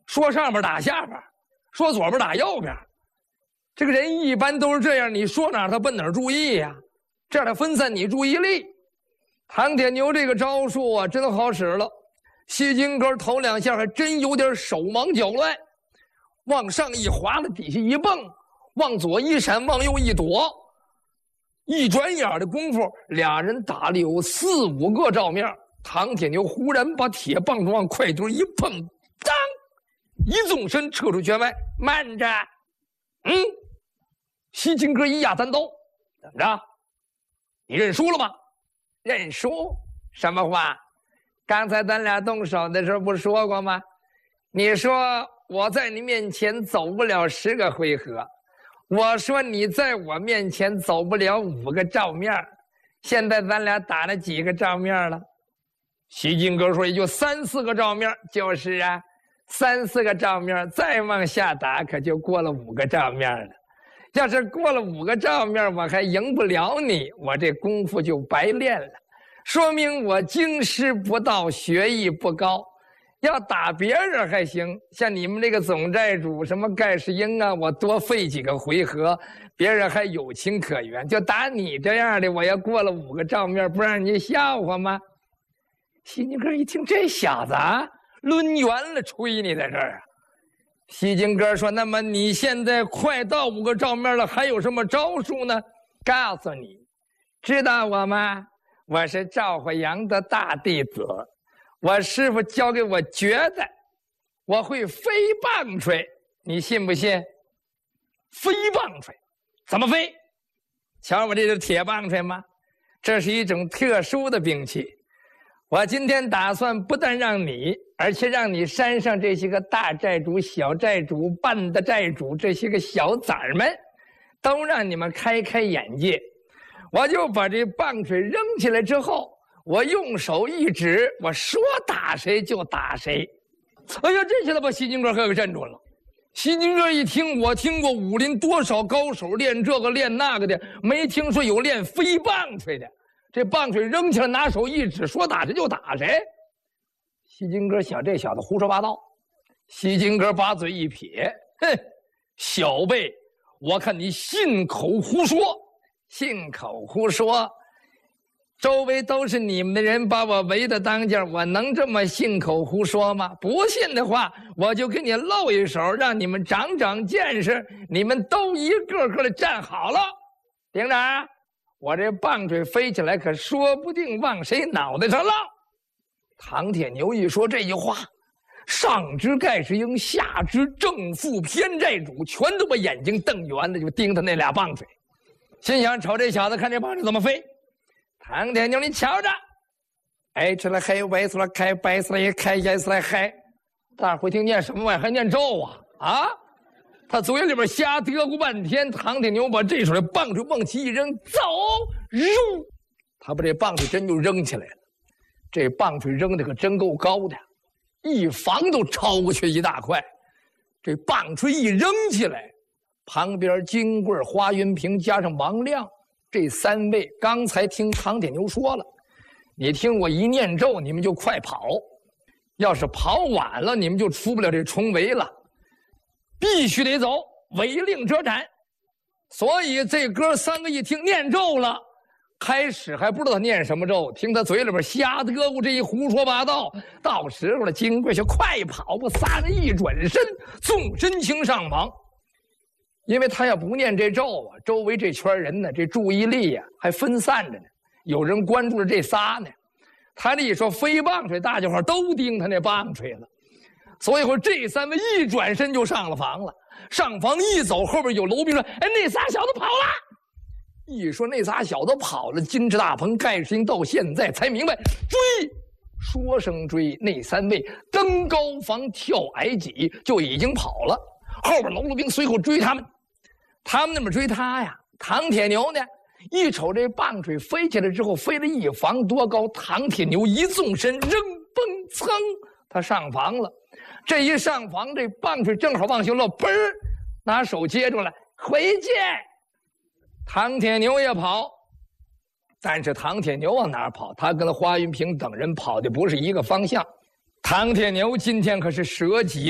说上边打下边，说左边打右边。这个人一般都是这样，你说哪儿他奔哪儿注意呀，这样他分散你注意力。唐铁牛这个招数啊，真好使了。西京哥头2下还真有点手忙脚乱，往上一滑了，底下一蹦，往左一闪，往右一躲。一转眼的功夫，俩人打了有4、5个照面。唐铁牛忽然把铁棒子往快墩一碰，当，一纵身撤出圈外。慢着，西京哥一压单刀，怎么着？你认输了吗？认输？什么话？刚才咱俩动手的时候不说过吗？你说我在你面前走不了10个回合，我说你在我面前走不了5个照面，现在咱俩打了几个照面了？西京哥说也就3、4个照面。就是啊，3、4个照面，再往下打可就过了5个照面了。要是过了5个照面，我还赢不了你，我这功夫就白练了，说明我经师不到，学艺不高。要打别人还行，像你们这个总寨主什么盖世英啊，我多费几个回合，别人还有情可原。就打你这样的，我要过了5个照面，不让你笑话吗？西京哥一听，这小子啊，抡圆了吹你在这儿啊！西京哥说：“那么你现在快到5个照面了，还有什么招数呢？告诉你，知道我吗？我是赵火阳的大弟子，我师傅教给我绝的，我会飞棒槌，你信不信？飞棒槌怎么飞？瞧我这是铁棒槌吗？这是一种特殊的兵器。我今天打算不但让你，而且让你山上这些个大寨主、小寨主、半的寨主这些个小崽儿们，都让你们开开眼界。我就把这棒槌扔起来之后，我用手一指，我说打谁就打谁。哎呀，这下子把西京哥可给镇住了。西京哥一听，我听过武林多少高手练这个练那个的，没听说有练飞棒槌的。这棒槌扔起来，拿手一指，说打谁就打谁。西京哥想，这小子胡说八道。西京哥把嘴一撇，哼，小辈，我看你信口胡说。信口胡说，周围都是你们的人把我围得当间，我能这么信口胡说吗？不信的话，我就给你露一手，让你们长长见识。你们都一个个的站好了，听着啊，我这棒槌飞起来，可说不定往谁脑袋上落。唐铁牛一说这句话，上知盖世英，下知正副偏寨主，全都把眼睛瞪圆了，就盯他那俩棒槌。心想，瞅这小子，看这棒槌怎么飞。唐铁牛，你瞧着，哎，这来黑，歪出来开，白出来开，歪出来嗨。大伙听念什么玩意，还念咒啊？啊！他嘴里边瞎嘀咕半天。唐铁牛把这手的棒槌往起一扔，走，扔，他把这棒槌真就扔起来了。这棒槌扔的可真够高的，一房都超过去一大块。这棒槌一扔起来，旁边金贵、花云平加上王亮这3位，刚才听唐铁牛说了，你听我一念咒，你们就快跑，要是跑晚了，你们就出不了这重围了，必须得走，违令者斩。所以这哥3个一听念咒了，开始还不知道他念什么咒，听他嘴里边瞎嘚咕，这一胡说八道。到时候了，金贵就快跑吧，3人一转身，纵身情上网。因为他要不念这咒啊，周围这圈人呢，这注意力呀还分散着呢，有人关注着这仨呢。他这一说飞棒槌，大家伙都盯他那棒槌了。所以说这3位一转身就上了房了。上房一走，后边有楼兵说：“哎，那仨小子跑了！”一说那仨小子跑了，金翅大鹏、盖世英到现在才明白，追，说声追，那3位登高房跳矮脊就已经跑了。后边楼兵随后追他们，他们那么追他呀。唐铁牛呢，一瞅这棒槌飞起来之后，飞了一房多高，唐铁牛一纵身，扔嘣噌，他上房了。这一上房，这棒槌正好往下落，嘣儿，拿手接住了，回去。唐铁牛也跑，但是唐铁牛往哪儿跑？他跟花云平等人跑的不是一个方向。唐铁牛今天可是舍己